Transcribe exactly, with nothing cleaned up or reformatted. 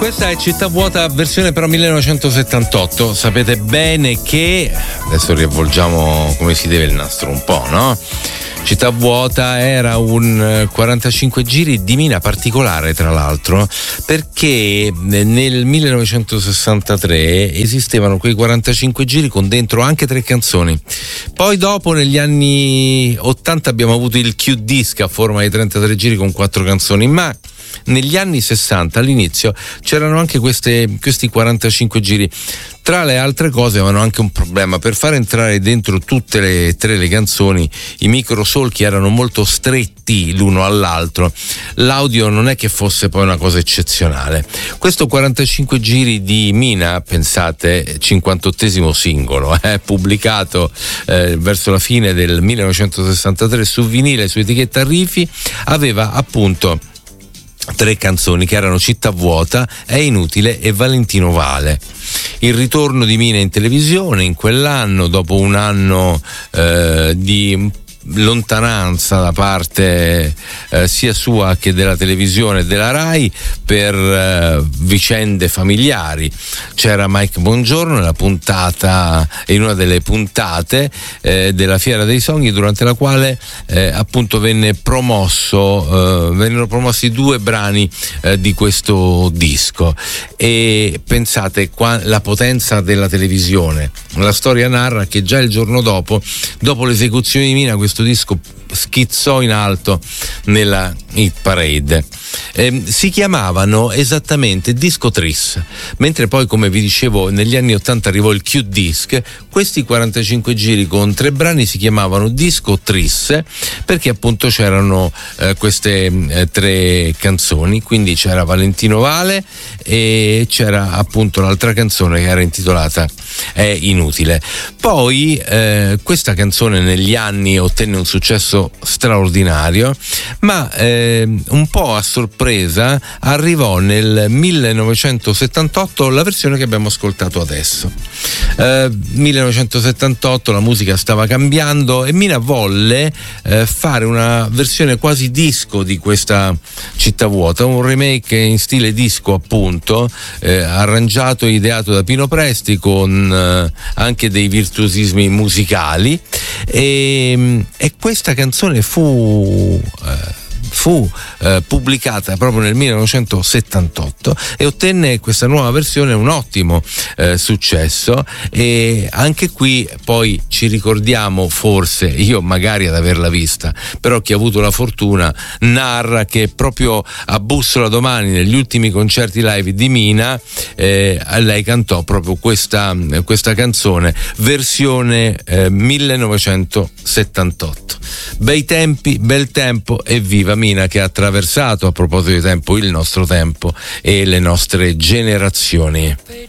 Questa è Città Vuota versione però millenovecentosettantotto. Sapete bene che adesso riavvolgiamo come si deve il nastro un po', no? Città Vuota era un quarantacinque giri di Mina particolare, tra l'altro, perché nel millenovecentosessantatré esistevano quei quarantacinque giri con dentro anche tre canzoni. Poi dopo negli anni ottanta abbiamo avuto il Q-Disc a forma di trentatré giri con quattro canzoni, ma negli anni sessanta all'inizio c'erano anche queste, questi quarantacinque giri. Tra le altre cose avevano anche un problema: per far entrare dentro tutte le tre le canzoni i microsolchi erano molto stretti l'uno all'altro, l'audio non è che fosse poi una cosa eccezionale. Questo quarantacinque giri di Mina, pensate, cinquantottesimo singolo, eh, pubblicato eh, verso la fine del millenovecentosessantatré su vinile, su etichetta Rifi, aveva appunto tre canzoni che erano Città Vuota, È inutile e Valentino Vale. Il ritorno di Mina in televisione in quell'anno, dopo un anno eh, di lontananza da parte eh, sia sua che della televisione e della Rai per eh, vicende familiari. C'era Mike Bongiorno nella puntata, in una delle puntate eh, della Fiera dei Sogni, durante la quale eh, appunto venne promosso eh, vennero promossi due brani eh, di questo disco. E pensate qua, la potenza della televisione. La storia narra che già il giorno dopo, dopo l'esecuzione di Mina, questo disco schizzò in alto nella hit parade. Eh, si chiamavano esattamente Disco Tris, mentre poi, come vi dicevo, negli anni ottanta arrivò il Q-Disc. Questi quarantacinque giri con tre brani si chiamavano Disco Tris perché appunto c'erano eh, queste eh, tre canzoni, quindi c'era Valentino Vale e c'era appunto l'altra canzone che era intitolata È inutile. Poi eh, questa canzone negli anni ottenne un successo straordinario, ma eh, un po' a sorpresa arrivò nel millenovecentosettantotto la versione che abbiamo ascoltato adesso. Eh, millenovecentosettantotto la musica stava cambiando e Mina volle eh, fare una versione quasi disco di questa Città Vuota, un remake in stile disco appunto, eh, arrangiato e ideato da Pino Presti con eh, anche dei virtuosismi musicali, e, e questa canzone fu eh, fu eh, pubblicata proprio nel millenovecentosettantotto e ottenne questa nuova versione un ottimo eh, successo. E anche qui poi ci ricordiamo, forse, io magari ad averla vista, però chi ha avuto la fortuna narra che proprio a Bussola Domani, negli ultimi concerti live di Mina, eh, lei cantò proprio questa, questa canzone, versione eh, millenovecentosettantotto. Bei tempi, bel tempo e viva Mina, che ha attraversato, a proposito di tempo, il nostro tempo e le nostre generazioni.